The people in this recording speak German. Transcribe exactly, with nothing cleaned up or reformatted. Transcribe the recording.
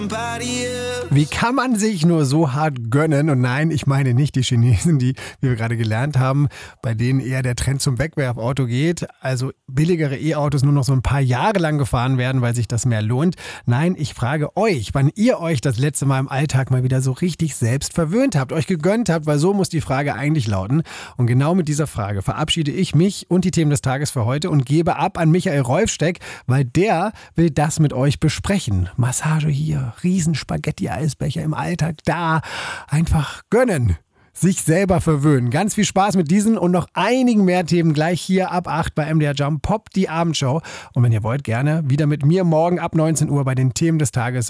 Wie kann man sich nur so hart gönnen? Und nein, ich meine nicht die Chinesen, die, wie wir gerade gelernt haben, bei denen eher der Trend zum Wegwerfauto geht. Also billigere E-Autos nur noch so ein paar Jahre lang gefahren werden, weil sich das mehr lohnt. Nein, ich frage euch, wann ihr euch das letzte Mal im Alltag mal wieder so richtig selbst verwöhnt habt, euch gegönnt habt, weil so muss die Frage eigentlich lauten. Und genau mit dieser Frage verabschiede ich mich und die Themen des Tages für heute und gebe ab an Michael Rolfsteck, weil der will das mit euch besprechen. Massage hier, riesen Spaghetti-Eisbecher im Alltag da. Einfach gönnen. Sich selber verwöhnen. Ganz viel Spaß mit diesen und noch einigen mehr Themen gleich hier ab acht bei M D R Jump Pop, die Abendshow. Und wenn ihr wollt, gerne wieder mit mir morgen ab neunzehn Uhr bei den Themen des Tages